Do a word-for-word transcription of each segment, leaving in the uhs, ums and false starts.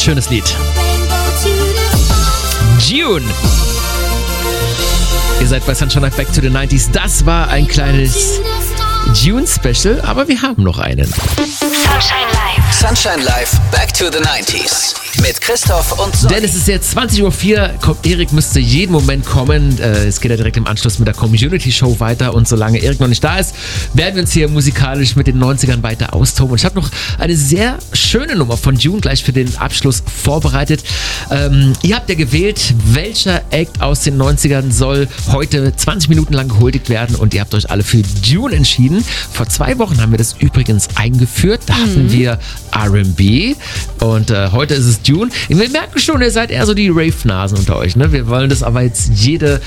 schönes Lied. Dune. Ihr seid bei Sunshine Life Back to the neunziger. Das war ein kleines Dune-Special, aber wir haben noch einen. Sunshine Life. Sunshine Life Back to the neunziger. Mit Christoph und Sonny. Denn es ist jetzt zwanzig Uhr vier. Erik müsste jeden Moment kommen. Es geht ja direkt im Anschluss mit der Community-Show weiter. Und solange Erik noch nicht da ist, werden wir uns hier musikalisch mit den neunzigern weiter austoben. Und ich habe noch eine sehr schöne Nummer von Dune gleich für den Abschluss vorbereitet. Ähm, ihr habt ja gewählt, welcher Act aus den neunzigern soll heute zwanzig Minuten lang gehuldigt werden. Und ihr habt euch alle für Dune entschieden. Vor zwei Wochen haben wir das übrigens eingeführt. Da hatten mhm. wir R and B. Und äh, heute ist es Dune. Wir merken schon, ihr seid eher so die Rave-Nasen unter euch. Ne? Wir wollen das aber jetzt jede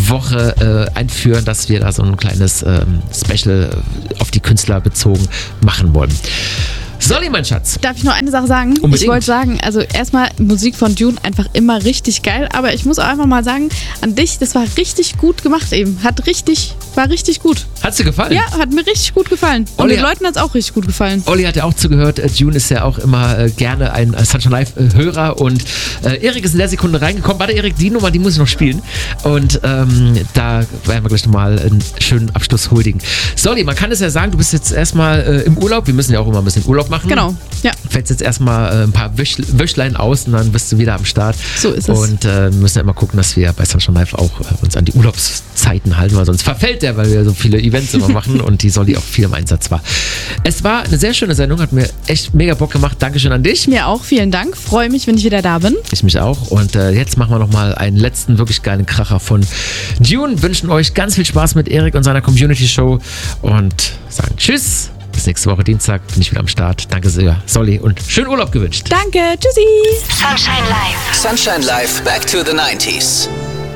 Woche äh, einführen, dass wir da so ein kleines ähm, Special auf die Künstler bezogen machen wollen. Solly, mein Schatz. Darf ich noch eine Sache sagen? Unbedingt. Ich wollte sagen, also erstmal Musik von Dune einfach immer richtig geil, aber ich muss auch einfach mal sagen, an dich, das war richtig gut gemacht eben. Hat richtig, war richtig gut. Hat's dir gefallen? Ja, hat mir richtig gut gefallen. Und Olli, den Leuten hat's auch richtig gut gefallen. Olli hat ja auch zugehört. Äh, Dune ist ja auch immer äh, gerne ein äh, Sunshine Live-Hörer und äh, Erik ist in der Sekunde reingekommen. Warte, Erik, die Nummer, die muss ich noch spielen. Und ähm, da werden wir gleich nochmal einen schönen Abschluss huldigen. Solly, man kann es ja sagen, du bist jetzt erstmal äh, im Urlaub. Wir müssen ja auch immer ein bisschen Urlaub machen. Genau, ja. Fällst jetzt erstmal äh, ein paar Wöch- Wöchlein aus und dann bist du wieder am Start. So ist es. Und äh, wir müssen ja immer gucken, dass wir bei Sunshine Live auch äh, uns an die Urlaubszeiten halten, weil sonst verfällt der, weil wir so viele Events immer machen und die Solly auch viel im Einsatz war. Es war eine sehr schöne Sendung, hat mir echt mega Bock gemacht. Dankeschön an dich. Mir auch, vielen Dank. Freue mich, wenn ich wieder da bin. Ich mich auch. Und äh, jetzt machen wir nochmal einen letzten wirklich geilen Kracher von Dune. Wünschen euch ganz viel Spaß mit Erik und seiner Community-Show und sagen Tschüss. Bis nächste Woche Dienstag bin ich wieder am Start. Danke sehr, Solly, und schönen Urlaub gewünscht. Danke, tschüssi. Sunshine Life. Sunshine Life Back to the neunziger.